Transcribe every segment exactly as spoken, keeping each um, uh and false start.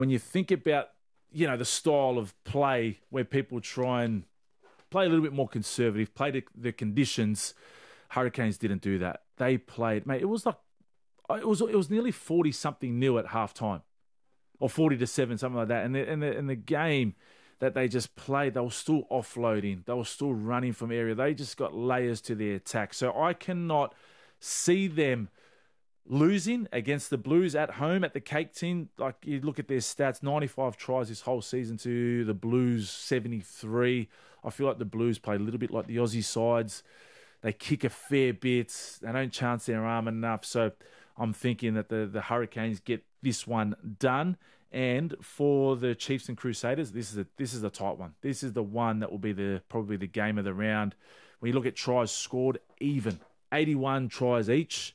When you think about, you know, the style of play where people try and play a little bit more conservative, play the, the conditions, Hurricanes didn't do that. They played, mate, it was like, it was it was nearly forty something nil at halftime, or forty to seven, something like that. And the, and the, and the game that they just played, they were still offloading. They were still running from area. They just got layers to their attack. So I cannot see them losing against the Blues at home at the Cake Tin. Like, you look at their stats, ninety-five tries this whole season to the Blues seventy-three. I feel like the Blues play a little bit like the Aussie sides. They kick a fair bit. They don't chance their arm enough. So I'm thinking that the, the Hurricanes get this one done. And for the Chiefs and Crusaders, this is a this is a tight one. This is the one that will be the probably the game of the round. When you look at tries scored, even eighty-one tries each.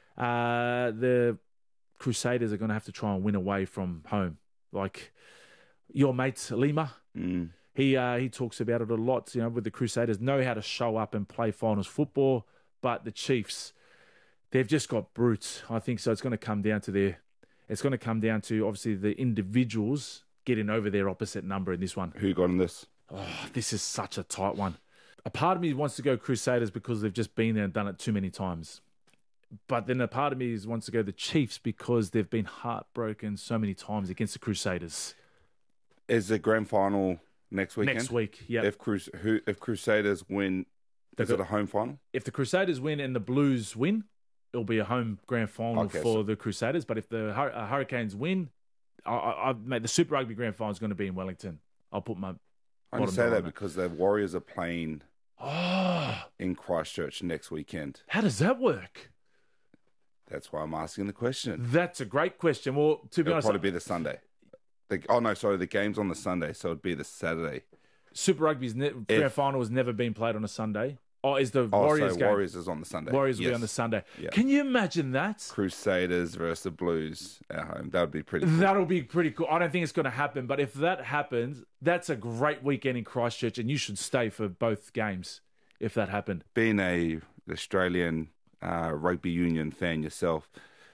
Uh, the Crusaders are going to have to try and win away from home. Like your mate Lima, mm. he uh, he talks about it a lot. You know, with the Crusaders, know how to show up and play finals football, but the Chiefs, they've just got brutes. I think so. It's going to come down to their. It's going to come down to obviously the individuals getting over their opposite number in this one. Who got in this? Oh, this is such a tight one. A part of me wants to go Crusaders because they've just been there and done it too many times. But then a part of me wants to go the Chiefs because they've been heartbroken so many times against the Crusaders. Is the grand final next weekend? Next week, yeah. If Crus- who, if Crusaders win, is got, it a home final? If the Crusaders win and the Blues win, it'll be a home grand final okay, for so. the Crusaders. But if the Hur- uh, Hurricanes win, I, I, I, mate, the Super Rugby grand final is going to be in Wellington. I'll put my I only say that because the Warriors are playing oh. in Christchurch next weekend. How does that work? That's why I'm asking the question. That's a great question. Well, to be It'll honest, probably be the Sunday. The, oh no, sorry, the game's on the Sunday, so it'd be the Saturday. Super Rugby's ne- if, grand final has never been played on a Sunday. Oh, is the oh, Warriors so game? Warriors is on the Sunday. Warriors will yes. be on the Sunday. Yeah. Can you imagine that? Crusaders versus the Blues at home. That would be pretty cool. That'll be pretty cool. I don't think it's going to happen, but if that happens, that's a great weekend in Christchurch, and you should stay for both games if that happened. Being a Australian uh, rugby union fan yourself,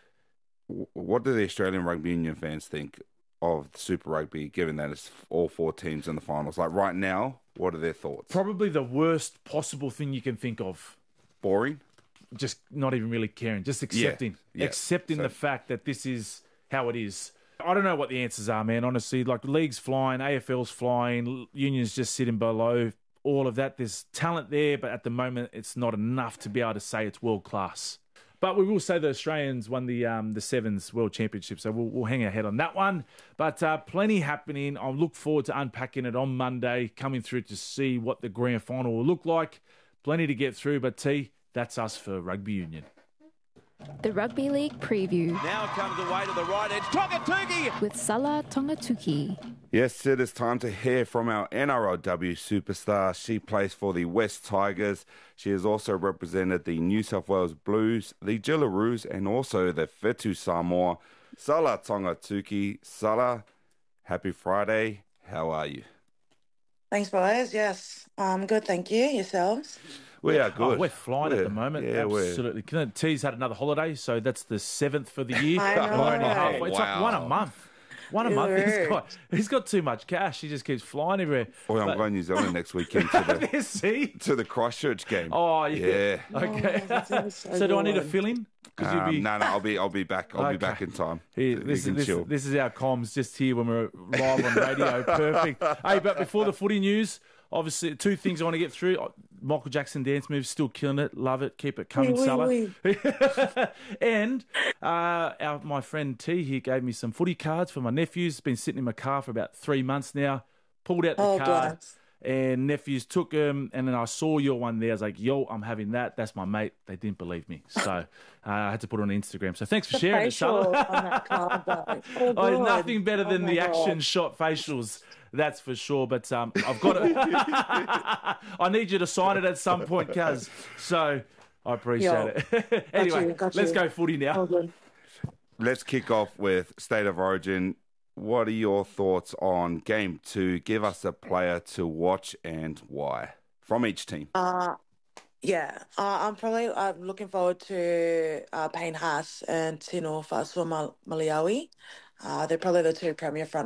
what do the Australian rugby union fans think of Super Rugby, given that it's all four teams in the finals? Like right now, what are their thoughts? Probably the worst possible thing you can think of. Boring? Just not even really caring. Just accepting. Yeah, yeah. Accepting so, the fact that this is how it is. I don't know what the answers are, man, honestly. Like, league's flying, A F L's flying, unions just sitting below, all of that. There's talent there, but at the moment, it's not enough to be able to say it's world class. But we will say the Australians won the um, the Sevens World Championship, so we'll, we'll hang our head on that one. But uh, plenty happening. I'll look forward to unpacking it on Monday, coming through to see what the grand final will look like. Plenty to get through, but T, that's us for Rugby Union. The Rugby League preview. Now it comes away to the right edge. Tongatuki! With Salah Tongatuki. Yes, it is time to hear from our N R L W superstar. She plays for the West Tigers. She has also represented the New South Wales Blues, the Jillaroos, and also the Whetu Samoa. Salah Tongatuki. Salah, happy Friday. How are you? Thanks, boys. Yes, um, good. Thank you. Yourselves? We are good. Oh, we're flying we're, at the moment. Yeah, absolutely. We're... T's had another holiday, so that's the seventh for the year. I know. We're only halfway. It's Wow. like one a month. One a month. He's got, he's got too much cash. He just keeps flying everywhere. Well, I'm But- going to New Zealand next weekend to the, See? to the Christchurch game. Oh, yeah. Yeah. Okay. Oh, that sounds so, so do I need a good. fill in? Because you'll Um, be. no, no, I'll be, I'll be back. I'll Okay. be back in time. Here, You this, can is, this, chill. this is our comms just here when we're live on radio. Perfect. Hey, but before the footy news, obviously, two things I want to get through. Michael Jackson dance moves, still killing it. Love it. Keep it coming, Oui, oui, Salah. oui. And uh, our, my friend T, he gave me some footy cards for my nephews. It's been sitting in my car for about three months now. Pulled out the Oh, card. bless. And nephews took them, and then I saw your one there. I was like, yo, I'm having that. That's my mate. They didn't believe me. So uh, I had to put it on Instagram. So thanks for The sharing it, facial Salah. on that card, though. Oh, Oh, good. nothing better than Oh, my the God. action shot facials. That's for sure. But um, I've got it. I need you to sign it at some point, Kaz. So I appreciate Yo. it. anyway, you, got let's you. go footy now. Oh, good. Let's kick off with State of Origin. What are your thoughts on Game two? Give us a player to watch and why from each team. Uh, yeah, uh, I'm probably uh, looking forward to uh, Payne Haas and Tino Fasua Maliawi. Uh, they're probably the two premier front